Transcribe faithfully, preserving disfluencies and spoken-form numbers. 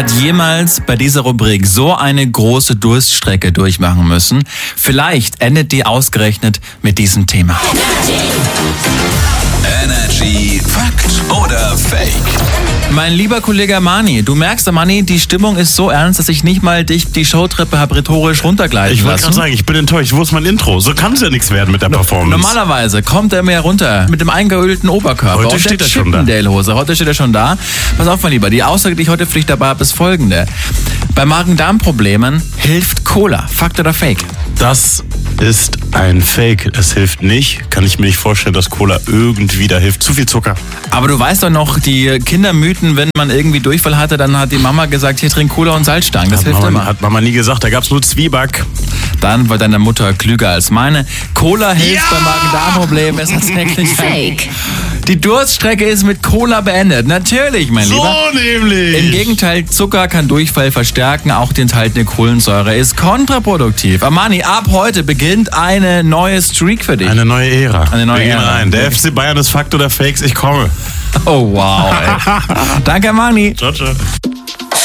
hat jemals bei dieser Rubrik so eine große Durststrecke durchmachen müssen? Vielleicht endet die ausgerechnet mit diesem Thema. Energy Fakt oder Fake? Mein lieber Kollege Armani, du merkst, Armani, die Stimmung ist so ernst, dass ich nicht mal dich die Showtreppe habe rhetorisch runtergleiten Ich wollte lassen. gerade sagen, ich bin enttäuscht. Wo ist mein Intro? So kann es ja nichts werden mit der Performance. Normalerweise kommt er mir runter mit dem eingeölten Oberkörper. Heute und steht der er schon da. Chippendale-Hose. Heute steht er schon da. Pass auf, mein Lieber, die Aussage, die ich heute für dich dabei habe, ist folgende. Bei Magen-Darm-Problemen hilft Cola. Fakt oder Fake? Das ist ein Fake. Es hilft nicht. Kann ich mir nicht vorstellen, dass Cola irgendwie da hilft. Zu viel Zucker. Aber du weißt doch noch, die Kindermythen, wenn man irgendwie Durchfall hatte, dann hat die Mama gesagt, hier trink Cola und Salzstangen. Das hat hilft Mama, immer. Hat Mama nie gesagt, da gab es nur Zwieback. Dann war deine Mutter klüger als meine. Cola hilft Ja! bei Magen-Darm-Problemen. Es ist tatsächlich Fake. Die Durststrecke ist mit Cola beendet. Natürlich, mein So Lieber. nämlich. Im Gegenteil, Zucker kann Durchfall verstärken, auch die enthaltene Kohlensäure ist kontraproduktiv. Armani, ab heute beginnt eine neue Streak für dich. Eine neue Ära. Eine neue Wir gehen Ära. rein. Der F C Bayern ist Fakt oder Fakes. Ich komme. Oh wow, ey. Danke, Armani. Ciao, ciao.